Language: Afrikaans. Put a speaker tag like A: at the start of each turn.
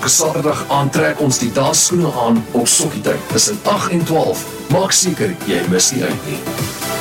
A: Elke Saterdag aantrek ons die dansskoene aan op sokkietyd tussen 8 en 12. Maak seker jy mis nie uit nie.